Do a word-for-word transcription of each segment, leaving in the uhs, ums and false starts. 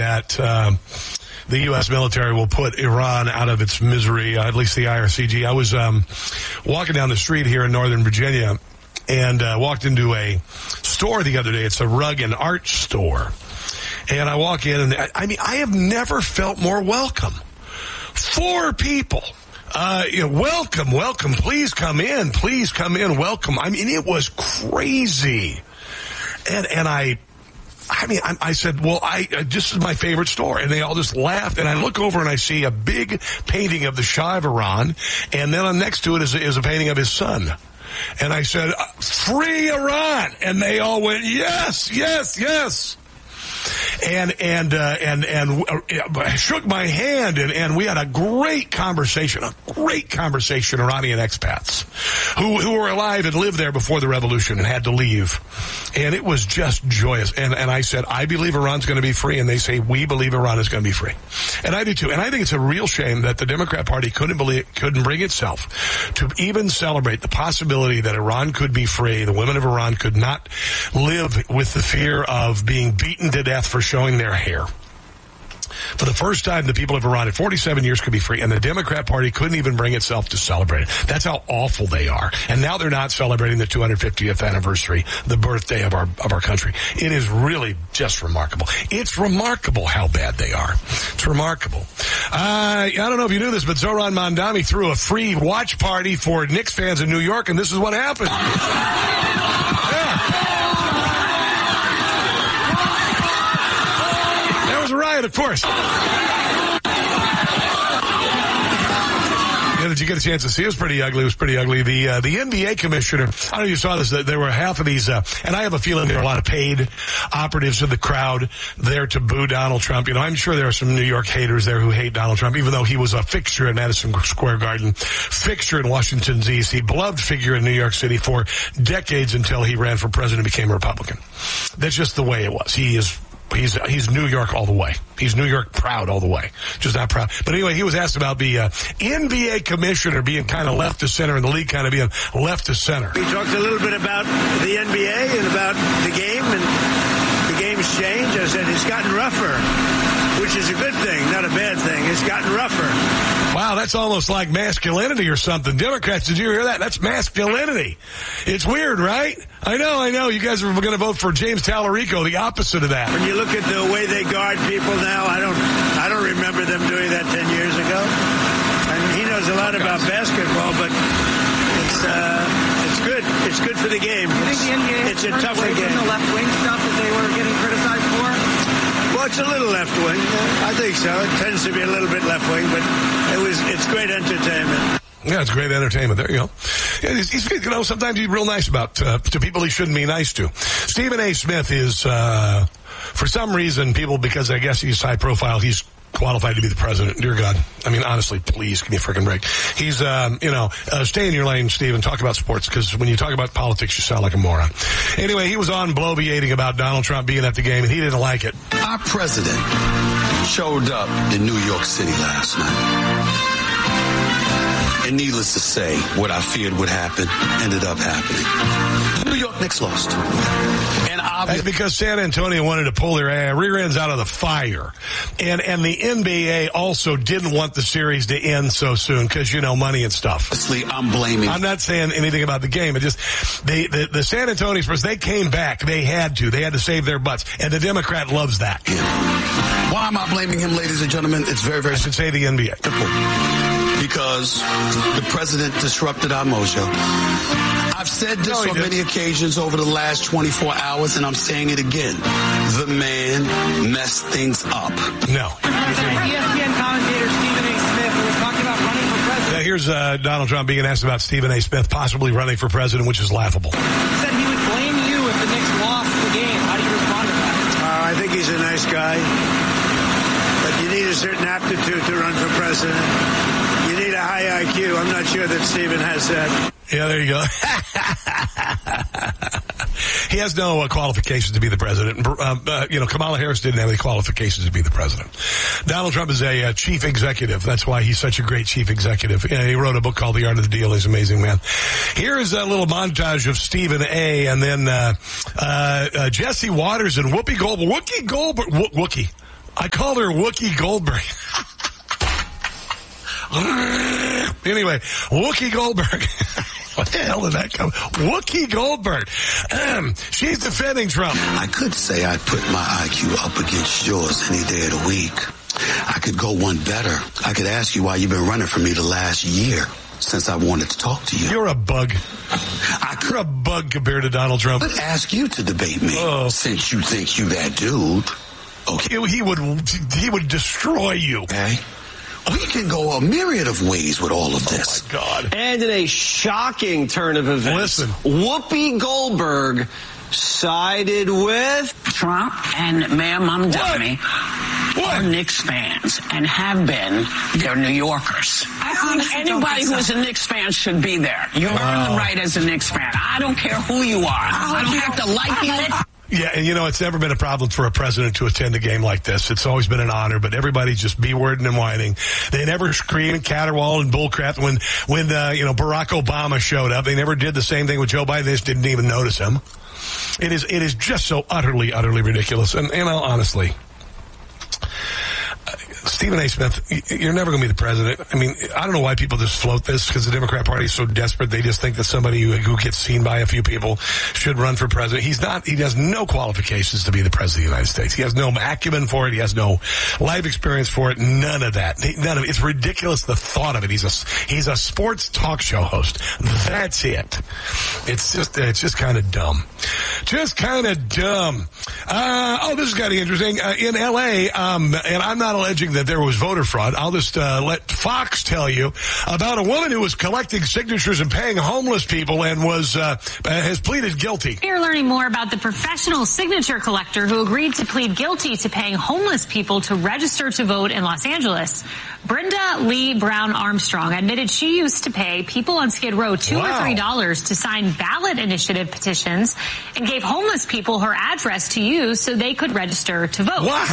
that um, the U S military will put Iran out of its misery, uh, at least the I R C G. I was um, walking down the street here in Northern Virginia and uh, walked into a store the other day. It's a rug and art store. And I walk in, and I, I mean, I have never felt more welcome. Four people. Uh, you know, welcome, welcome. Please come in. Please come in. Welcome. I mean, it was crazy. And, and I, I mean, I, I said, well, I, uh, this is my favorite store. And they all just laughed. And I look over and I see a big painting of the Shah of Iran. And then next to it is, is a painting of his son. And I said, free Iran. And they all went, yes, yes, yes. And, and, uh, and, and, uh, shook my hand, and, and we had a great conversation, a great conversation, Iranian expats who, who were alive and lived there before the revolution and had to leave. And it was just joyous. And, and I said, I believe Iran's going to be free. And they say, we believe Iran is going to be free. And I do too. And I think it's a real shame that the Democrat Party couldn't believe, couldn't bring itself to even celebrate the possibility that Iran could be free. The women of Iran could not live with the fear of being beaten to death for showing their hair. For the first time, the people of Iran in forty-seven years could be free, and the Democrat Party couldn't even bring itself to celebrate it. That's how awful they are. And now they're not celebrating the two hundred fiftieth anniversary, the birthday of our of our country. It is really just remarkable. It's remarkable how bad they are. It's remarkable. Uh, I don't know if you knew this, but Zohran Mamdani threw a free watch party for Knicks fans in New York, and this is what happened. Yeah. A riot, of course. Yeah, did you get a chance to see? It was pretty ugly. It was pretty ugly. The uh, the N B A commissioner, I don't know if you saw this, there were half of these, uh, and I have a feeling there are a lot of paid operatives in the crowd there to boo Donald Trump. You know, I'm sure there are some New York haters there who hate Donald Trump, even though he was a fixture at Madison Square Garden, fixture in Washington, D C, beloved figure in New York City for decades until he ran for president and became a Republican. That's just the way it was. He is He's he's New York all the way. He's New York proud all the way. Just not proud. But anyway, he was asked about the uh, N B A commissioner being kind of left to center and the league kind of being left to center. We talked a little bit about the N B A and about the game, and the game's changed. I said it's gotten rougher, which is a good thing, not a bad thing. It's gotten rougher. Wow, that's almost like masculinity or something. Democrats, did you hear that? That's masculinity. It's weird, right? I know, I know. You guys are going to vote for James Tallarico, the opposite of that. When you look at the way they guard people now, I don't I don't remember them doing that ten years ago. And he knows a lot about basketball, but it's uh, it's good. It's good for the game. You think the N B A it's a tougher game. The left-wing stuff that they were getting criticized for? Well, it's a little left-wing. I think so. It tends to be a little bit left-wing, but it was it's great entertainment. Yeah, it's great entertainment. There you go. Yeah, he's, he's, you know, sometimes he's real nice about uh, to people he shouldn't be nice to. Stephen A. Smith is, uh, for some reason, people, because I guess he's high profile, he's qualified to be the president. Dear God. I mean, honestly, please give me a freaking break. He's, um, you know, uh, stay in your lane, Stephen. Talk about sports, because when you talk about politics, you sound like a moron. Anyway, he was on bloviating about Donald Trump being at the game, and he didn't like it. Our president showed up in New York City last night. And needless to say, what I feared would happen ended up happening. New York Knicks lost. And That's because San Antonio wanted to pull their rear ends out of the fire. And and the N B A also didn't want the series to end so soon because, you know, money and stuff. Honestly, I'm blaming. I'm not saying anything about the game. It just, they, the, the San Antonio Spurs, they came back. They had to. They had to save their butts. And the Democrat loves that. Why am I blaming him, ladies and gentlemen? It's very, very I should say the N B A. simple. Because the president disrupted our mojo. I've said this no, on many occasions over the last twenty-four hours, and I'm saying it again. The man messed things up. No. E S P N commentator Stephen A. Smith was talking about running for president. Yeah, here's uh, Donald Trump being asked about Stephen A. Smith possibly running for president, which is laughable. He said he would blame you if the Knicks lost the game. How do you respond to that? Uh, I think he's a nice guy. But you need a certain aptitude to run for president. You need a high I Q. I'm not sure that Stephen has that. Yeah, there you go. He has no uh, qualifications to be the president. Uh, uh, you know, Kamala Harris didn't have any qualifications to be the president. Donald Trump is a uh, chief executive. That's why he's such a great chief executive. Uh, he wrote a book called The Art of the Deal. He's an amazing man. Here is a little montage of Stephen A. and then uh, uh, uh, Jesse Waters and Whoopi Goldberg. Whoopi Goldberg. Wh- Wookie. I called her Wookie Goldberg. Anyway, Wookie Goldberg. What the hell did that come? Wookie Goldberg. Um, she's defending Trump. I could say I'd put my I Q up against yours any day of the week. I could go one better. I could ask you why you've been running from me the last year since I wanted to talk to you. You're a bug. I could You're a bug compared to Donald Trump. But ask you to debate me Oh. since you think you that dude. Okay. He would, he would destroy you. Okay. We can go a myriad of ways with all of this. Oh, my God. And in a shocking turn of events, Listen. Whoopi Goldberg sided with Trump, and ma'am, I'm dummy, What? are Knicks fans and have been. They're New Yorkers. I think anybody who is a Knicks fan should be there. You earn the right as a Knicks fan. I don't care who you are. I don't have to like you. Yeah, and you know, it's never been a problem for a president to attend a game like this. It's always been an honor, but everybody's just B-wording and whining. They never scream and caterwaul and bullcrap when, when, uh, you know, Barack Obama showed up. They never did the same thing with Joe Biden. They just didn't even notice him. It is, it is just so utterly, utterly ridiculous. And, you know, honestly, Stephen A. Smith, you're never going to be the president. I mean, I don't know why people just float this, because the Democrat Party is so desperate. They just think that somebody who, who gets seen by a few people should run for president. He's not, he has no qualifications to be the president of the United States. He has no acumen for it. He has no life experience for it. None of that. None of it. It's ridiculous, the thought of it. He's a, he's a sports talk show host. That's it. It's just, it's just kind of dumb. Just kind of dumb. Uh, oh, this is kind of interesting. Uh, in L A, um, and I'm not alleging that there was voter fraud. I'll just uh, let Fox tell you about a woman who was collecting signatures and paying homeless people and was uh, has pleaded guilty. You're learning more about the professional signature collector who agreed to plead guilty to paying homeless people to register to vote in Los Angeles. Brenda Lee Brown Armstrong admitted she used to pay people on Skid Row two Wow. or three dollars to sign ballot initiative petitions and gave homeless people her address to use so they could register to vote. Wow.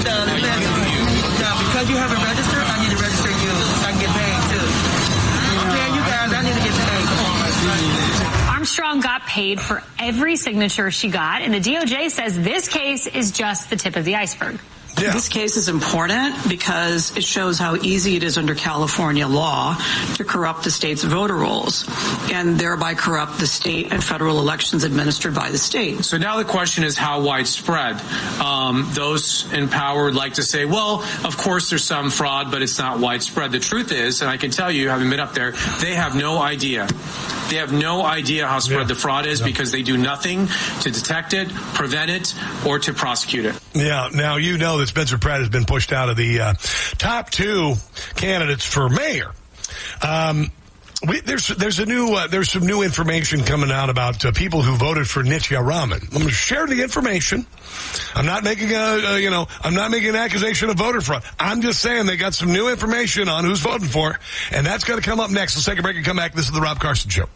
Now, because you haven't registered, I need to register you so I can get paid too. Okay, you guys, I need to get paid. Come on. Armstrong got paid for every signature she got, and the D O J says this case is just the tip of the iceberg. Yeah. This case is important because it shows how easy it is under California law to corrupt the state's voter rolls and thereby corrupt the state and federal elections administered by the state. So now the question is how widespread. Um, those in power would like to say, well, of course there's some fraud, but it's not widespread. The truth is, and I can tell you, having been up there, they have no idea. They have no idea how spread Yeah. the fraud is Yeah. because they do nothing to detect it, prevent it, or to prosecute it. Yeah, now you know that Spencer Pratt has been pushed out of the uh, top two candidates for mayor. Um, we, there's there's a new uh, there's some new information coming out about uh, people who voted for Nitya Raman. I'm going to share the information. I'm not making a, a you know I'm not making an accusation of voter fraud. I'm just saying they got some new information on who's voting for, and that's going to come up next. Let's take a break and come back. This is the Rob Carson Show.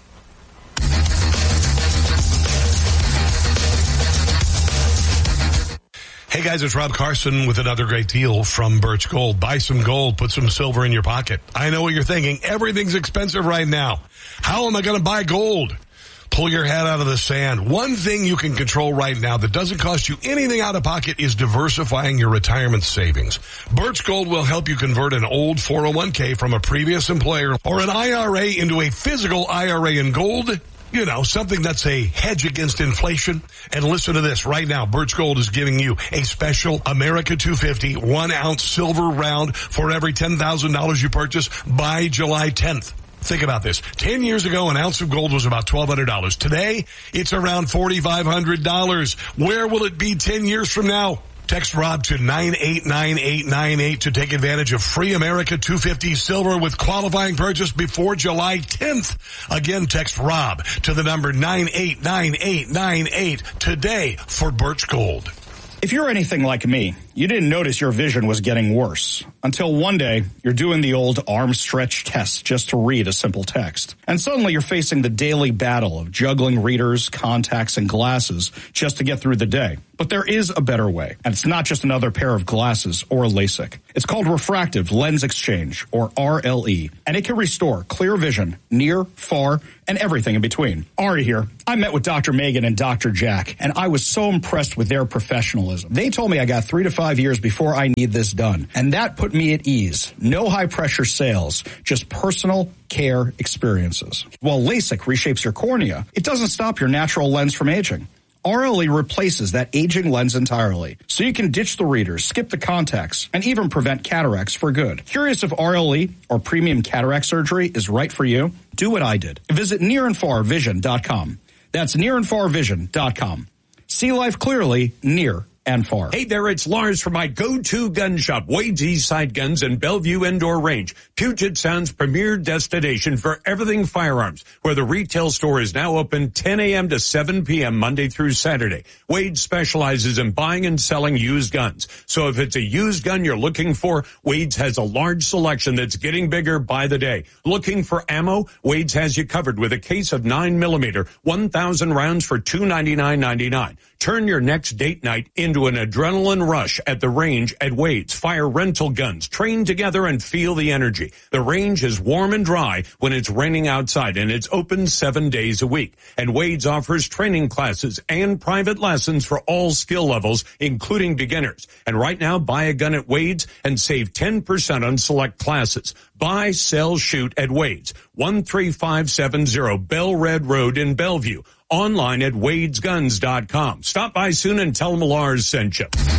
Hey guys, it's Rob Carson with another great deal from Birch Gold. Buy some gold, put some silver in your pocket. I know what you're thinking. Everything's expensive right now. How am I going to buy gold? Pull your head out of the sand. One thing you can control right now that doesn't cost you anything out of pocket is diversifying your retirement savings. Birch Gold will help you convert an old four oh one k from a previous employer or an I R A into a physical I R A in gold. You know, something that's a hedge against inflation. And listen to this. Right now, Birch Gold is giving you a special America two fifty one ounce silver round for every ten thousand dollars you purchase by July tenth. Think about this. Ten years ago, an ounce of gold was about twelve hundred dollars. Today, it's around forty-five hundred dollars. Where will it be ten years from now? Text Rob to nine eight nine eight nine eight to take advantage of free America two fifty silver with qualifying purchase before July tenth. Again, text Rob to the number nine eight nine eight nine eight today for Birch Gold. If you're anything like me, you didn't notice your vision was getting worse until one day you're doing the old arm stretch test just to read a simple text. And suddenly you're facing the daily battle of juggling readers, contacts, and glasses just to get through the day. But there is a better way, and it's not just another pair of glasses or a LASIK. It's called refractive lens exchange, or R L E, and it can restore clear vision near, far, and everything in between. Ari here. I met with Doctor Megan and Doctor Jack, and I was so impressed with their professionalism. They told me I got three to five thirty-five years before I need this done. And that put me at ease. No high-pressure sales, just personal care experiences. While LASIK reshapes your cornea, it doesn't stop your natural lens from aging. R L E replaces that aging lens entirely, so you can ditch the readers, skip the contacts, and even prevent cataracts for good. Curious if R L E or premium cataract surgery is right for you? Do what I did. Visit near and far vision dot com. That's near and far vision dot com. See life clearly, near and far. Hey there, it's Lars from my go-to gun shop, Wade's Eastside Guns and Bellevue Indoor Range, Puget Sound's premier destination for everything firearms, where the retail store is now open ten a.m. to seven p.m. Monday through Saturday. Wade specializes in buying and selling used guns. So if it's a used gun you're looking for, Wade's has a large selection that's getting bigger by the day. Looking for ammo? Wade's has you covered with a case of nine millimeter, one thousand rounds for two hundred ninety-nine ninety-nine. Turn your next date night into an adrenaline rush at the range at Wade's. Fire rental guns. Train together and feel the energy. The range is warm and dry when it's raining outside, and it's open seven days a week. And Wade's offers training classes and private lessons for all skill levels, including beginners. And right now, buy a gun at Wade's and save ten percent on select classes. Buy, sell, shoot at Wade's. one three five seven zero Bell Red Road in Bellevue. Online at wades guns dot com. Stop by soon and tell them Lars sent you.